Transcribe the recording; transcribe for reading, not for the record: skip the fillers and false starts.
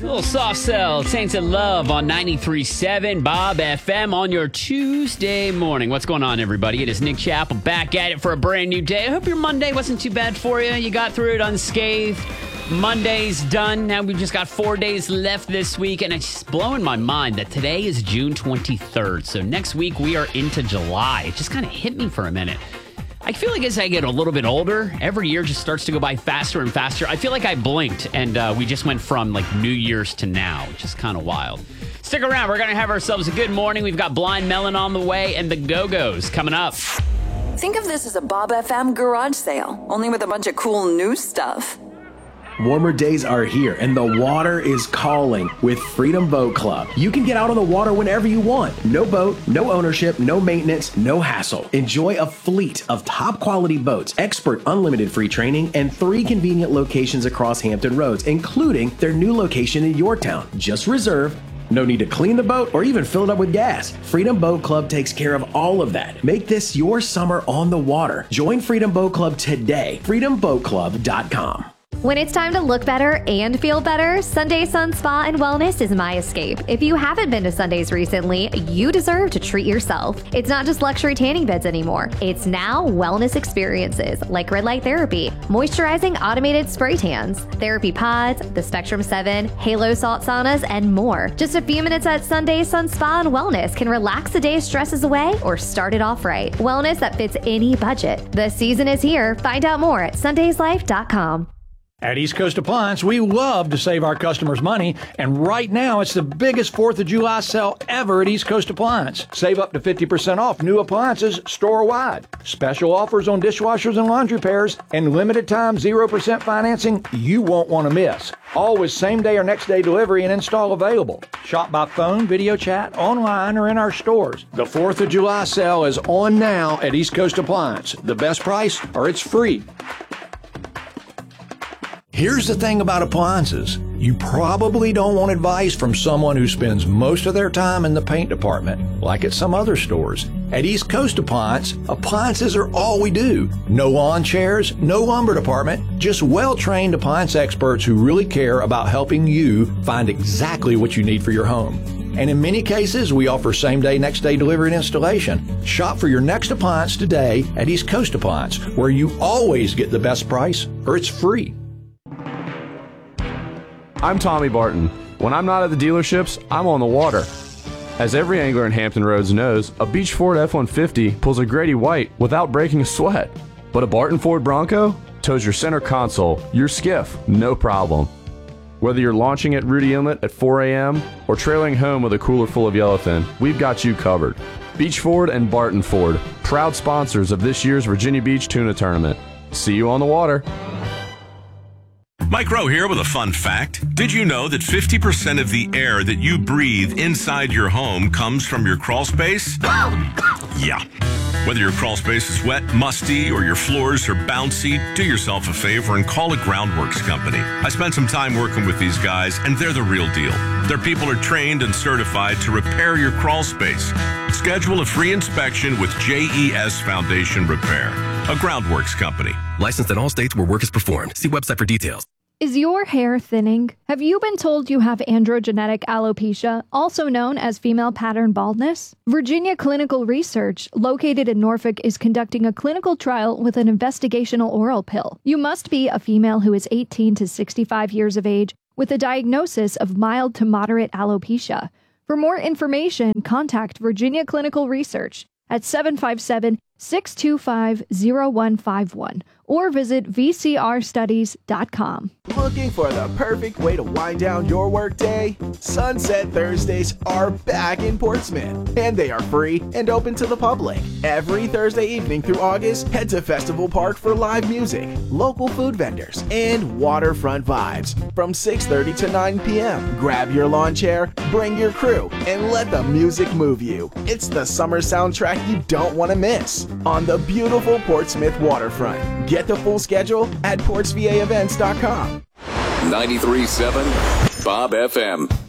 A little soft cell, Saints of Love on 93.7 Bob FM on your Tuesday morning. What's going on, everybody? It is Nick Chappell back at it for a brand new day. I hope your Monday wasn't too bad for you. You got through it unscathed. Monday's done. Now we've just got 4 days left this week, and it's blowing my mind that today is June 23rd. So next week we are into July. It just kind of hit me for a minute. I feel like as I get a little bit older, every year just starts to go by faster and faster. I feel like I blinked, and we just went from like New Year's to now, which is kind of wild. Stick around. We're going to have ourselves a good morning. We've got Blind Melon on the way and the Go-Go's coming up. Think of this as a Bob FM garage sale, only with a bunch of cool new stuff. Warmer days are here, and the water is calling with Freedom Boat Club. You can get out on the water whenever you want. No boat, no ownership, no maintenance, no hassle. Enjoy a fleet of top-quality boats, expert unlimited free training, and 3 convenient locations across Hampton Roads, including their new location in Yorktown. Just reserve. No need to clean the boat or even fill it up with gas. Freedom Boat Club takes care of all of that. Make this your summer on the water. Join Freedom Boat Club today. FreedomBoatClub.com. When it's time to look better and feel better, Sunday Sun Spa and Wellness is my escape. If you haven't been to Sundays recently, you deserve to treat yourself. It's not just luxury tanning beds anymore. It's now wellness experiences like red light therapy, moisturizing automated spray tans, therapy pods, the Spectrum 7, Halo salt saunas, and more. Just a few minutes at Sunday Sun Spa and Wellness can relax the day's stresses away or start it off right. Wellness that fits any budget. The season is here. Find out more at sundayslife.com. At East Coast Appliance, we love to save our customers money, and right now it's the biggest 4th of July sale ever at East Coast Appliance. Save up to 50% off new appliances store-wide. Special offers on dishwashers and laundry pairs, and limited time 0% financing you won't want to miss. Always same-day or next-day delivery and install available. Shop by phone, video chat, online, or in our stores. The 4th of July sale is on now at East Coast Appliance. The best price, or it's free. Here's the thing about appliances. You probably don't want advice from someone who spends most of their time in the paint department, like at some other stores. At East Coast Appliance, appliances are all we do. No lawn chairs, no lumber department, just well-trained appliance experts who really care about helping you find exactly what you need for your home. And in many cases, we offer same-day, next-day delivery and installation. Shop for your next appliance today at East Coast Appliance, where you always get the best price, or it's free. I'm Tommy Barton. When I'm not at the dealerships, I'm on the water. As every angler in Hampton Roads knows, a Beach Ford F-150 pulls a Grady White without breaking a sweat. But a Barton Ford Bronco tows your center console, your skiff, no problem. Whether you're launching at Rudy Inlet at 4 a.m. or trailing home with a cooler full of yellowfin, we've got you covered. Beach Ford and Barton Ford, proud sponsors of this year's Virginia Beach Tuna Tournament. See you on the water. Mike Rowe here with a fun fact. Did you know that 50% of the air that you breathe inside your home comes from your crawl space? Yeah. Whether your crawl space is wet, musty, or your floors are bouncy, do yourself a favor and call a Groundworks company. I spent some time working with these guys, and they're the real deal. Their people are trained and certified to repair your crawl space. Schedule a free inspection with JES Foundation Repair, a Groundworks company. Licensed in all states where work is performed. See website for details. Is your hair thinning? Have you been told you have androgenetic alopecia, also known as female pattern baldness? Virginia Clinical Research, located in Norfolk, is conducting a clinical trial with an investigational oral pill. You must be a female who is 18 to 65 years of age with a diagnosis of mild to moderate alopecia. For more information, contact Virginia Clinical Research at 757-625-0151 or visit vcrstudies.com. Looking for the perfect way to wind down your workday? Sunset Thursdays are back in Portsmouth, and they are free and open to the public. Every Thursday evening through August, head to Festival Park for live music, local food vendors, and waterfront vibes from 6:30 to 9 p.m. Grab your lawn chair, bring your crew, and let the music move you. It's the summer soundtrack you don't want to miss on the beautiful Portsmouth waterfront. Get the full schedule at portsvaevents.com. 93.7 Bob FM.